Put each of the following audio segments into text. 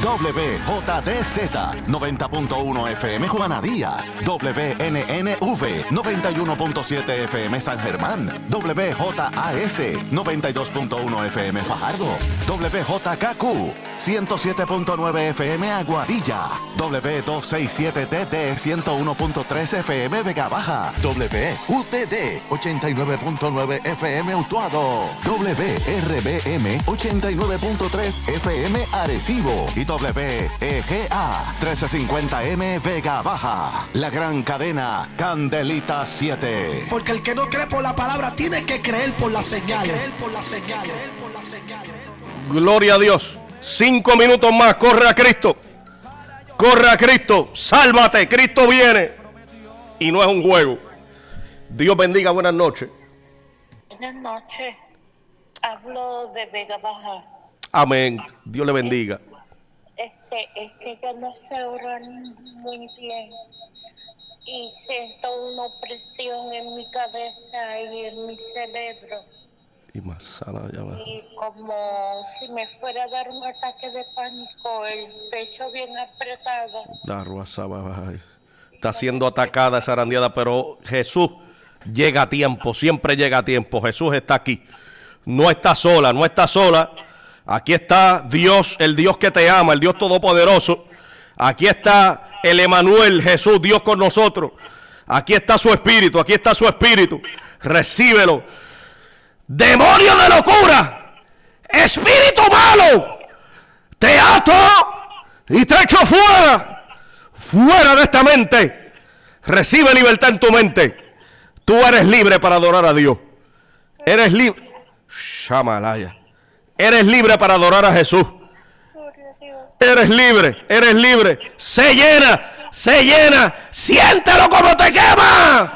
WJDZ 90.1 FM Juana Díaz, WNNV 91.7 FM San Germán, WJAS 92.1 FM Fajardo, WJKQ 107.9 FM Aguadilla, W267TT 101.3 FM Vega Baja, WUTD 89.9 FM Utuado, WRBM 89.3 FM Arecibo y WEGA 1350M Vega Baja. La gran cadena Candelita 7. Porque el que no cree por la palabra tiene que creer por las señales. Gloria a Dios. 5 minutos más. Corre a Cristo. Corre a Cristo. Sálvate. Cristo viene. Y no es un juego. Dios bendiga. Buenas noches. Buenas noches. Hablo de Vega Baja. Amén. Dios le bendiga. Es que yo no sé orar muy bien y siento una opresión en mi cabeza y en mi cerebro. Y más sana ya va. Y como si me fuera a dar un ataque de pánico, el pecho bien apretado. Está siendo atacada esa arandeada, pero Jesús llega a tiempo, siempre llega a tiempo. Jesús está aquí. No está sola, no está sola. Aquí está Dios, el Dios que te ama, el Dios todopoderoso. Aquí está el Emanuel, Jesús, Dios con nosotros. Aquí está su espíritu, aquí está su espíritu. Recíbelo. Demonio de locura, espíritu malo, te ato y te echo fuera de esta mente. Recibe libertad en tu mente. Tú eres libre para adorar a Dios. Eres libre. Shamalaya. Eres libre para adorar a Jesús. Eres libre, eres libre. Se llena. Siéntelo como te quema.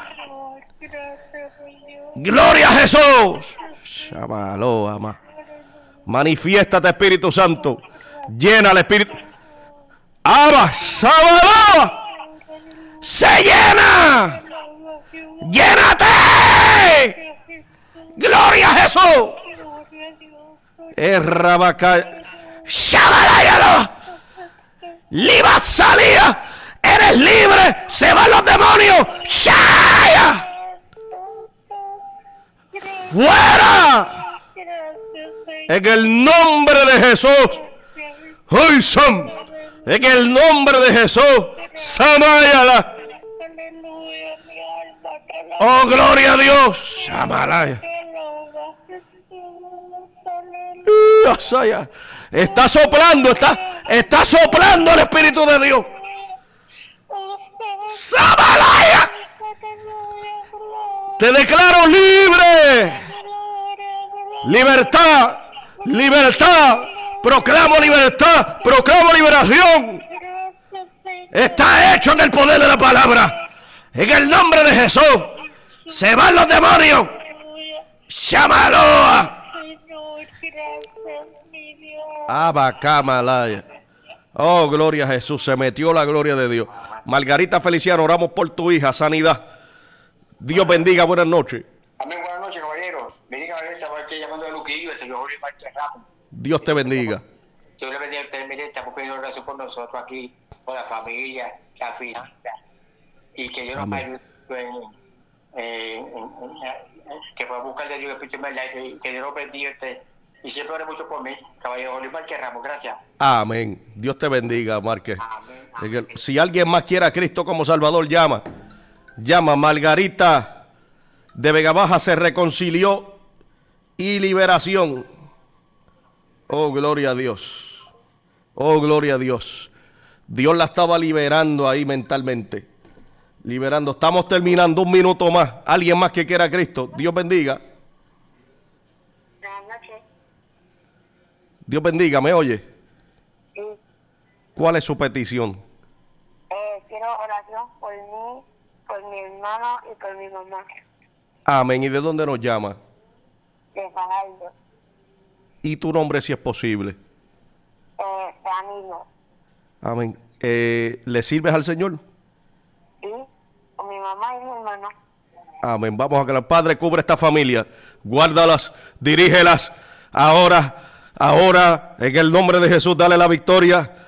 Gloria a Jesús. Shabalo, ama. Manifiéstate, Espíritu Santo. Llena al Espíritu. Ama, Shabalo. Se llena. Llénate. Gloria a Jesús. Rabaca. Shabalayalo. Liba salida. Eres libre. Se van los demonios. Shaya. ¡Fuera! En el nombre de Jesús. ¡Hoy son! En el nombre de Jesús. ¡Samayala! ¡Oh, gloria a Dios! ¡Samalaya! Está soplando, está soplando el Espíritu de Dios. ¡Samalaya! Te declaro libre. Libertad. Proclamo libertad. Proclamo liberación. Está hecho en el poder de la palabra. En el nombre de Jesús. Se van los demonios. Shamaloa. Abacamalaya. Oh, gloria a Jesús. Se metió la gloria de Dios. Margarita Feliciano, oramos por tu hija, sanidad. Dios bendiga, buenas noches. Amén, buenas noches, caballero. Bendiga, estaba aquí llamando de Luquillo, el señor Jorge Márquez Ramos. Dios te bendiga. Dios le bendiga a usted, mire, estamos pidiendo oración por nosotros aquí, por la familia, la finanza, y que Dios nos ayude que pueda buscar de Dios el Espíritu en verdad, que Dios nos bendiga y siempre ore mucho por mí, caballero Jorge Márquez Ramos, gracias. Amén. Dios te bendiga, Márquez. Amén. Si alguien más quiere a Cristo como Salvador, llama. Margarita de Vega Baja se reconcilió y liberación. Oh, gloria a Dios. Oh, gloria a Dios. Dios la estaba liberando ahí mentalmente. Liberando. Estamos terminando, 1 minuto más. Alguien más que quiera a Cristo. Dios bendiga. Dios bendiga, ¿me oye? Sí. ¿Cuál es su petición? Quiero oración por mí, por mi hermano y por mi mamá. Amén. ¿Y de dónde nos llama? De Fajardo. ¿Y tu nombre si es posible? Danilo. Amén. ¿Le sirves al Señor? Sí, con mi mamá y mi hermano. Amén. Vamos a que el Padre cubra esta familia. Guárdalas, dirígelas. Ahora, en el nombre de Jesús, dale la victoria.